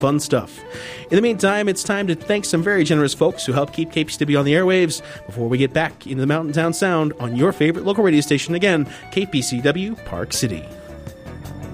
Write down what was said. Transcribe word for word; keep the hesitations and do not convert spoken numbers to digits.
Fun stuff. In the meantime, it's time to thank some very generous folks who help keep K P C W on the airwaves before we get back into the Mountain Town Sound on your favorite local radio station again, K P C W Park City.